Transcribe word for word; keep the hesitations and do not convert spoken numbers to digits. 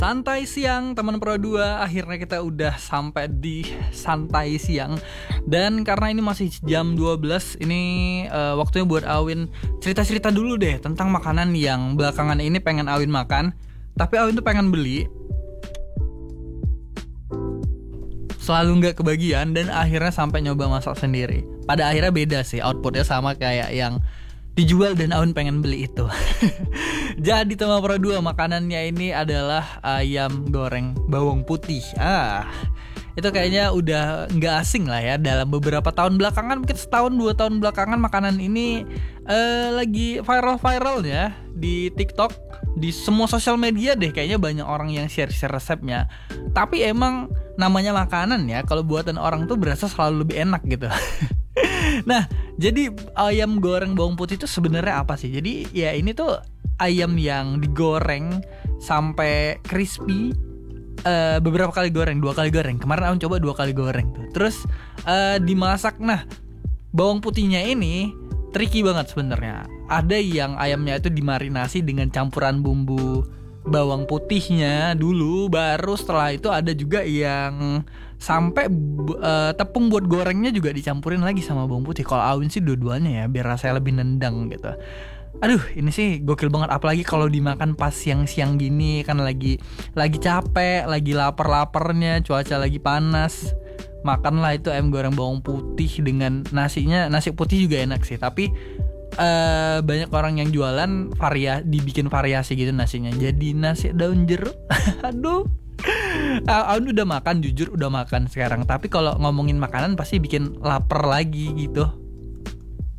Santai siang teman Pro dua, akhirnya kita udah sampai di santai siang. Dan karena ini masih jam dua belas, ini uh, waktunya buat Awin cerita-cerita dulu deh tentang makanan yang belakangan ini pengen Awin makan, tapi Awin tuh pengen beli, selalu gak kebagian, dan akhirnya sampai nyoba masak sendiri. Pada akhirnya beda sih, outputnya sama kayak yang dijual dan Awin pengen beli itu. Jadi teman Pro dua, makanannya ini adalah ayam goreng bawang putih. Ah, itu kayaknya udah gak asing lah ya. Dalam beberapa tahun belakangan, mungkin setahun dua tahun belakangan, makanan ini uh, lagi viral-viralnya di TikTok, di semua sosial media deh. Kayaknya banyak orang yang share-share resepnya. Tapi emang namanya makanan ya, kalau buatan orang tuh berasa selalu lebih enak gitu. Nah, jadi ayam goreng bawang putih itu sebenarnya apa sih? Jadi ya ini tuh ayam yang digoreng sampai crispy, uh, beberapa kali goreng, dua kali goreng. Kemarin aku coba dua kali goreng tuh. Terus uh, dimasak. Nah, bawang putihnya ini tricky banget sebenarnya. Ada yang ayamnya itu dimarinasi dengan campuran bumbu bawang putihnya dulu, baru setelah itu ada juga yang sampai uh, tepung buat gorengnya juga dicampurin lagi sama bawang putih. Kalau Awin sih dua-duanya ya, biar rasanya lebih nendang gitu. Aduh, ini sih gokil banget, apalagi kalau dimakan pas siang-siang gini, kan lagi lagi capek, lagi lapar-laparnya, cuaca lagi panas. Makanlah itu ayam goreng bawang putih dengan nasinya. Nasi putih juga enak sih, tapi Uh, banyak orang yang jualan varia, dibikin variasi gitu nasinya. Jadi nasi daun jeruk. Aduh, Aun udah makan, jujur udah makan sekarang. Tapi kalau ngomongin makanan pasti bikin lapar lagi gitu.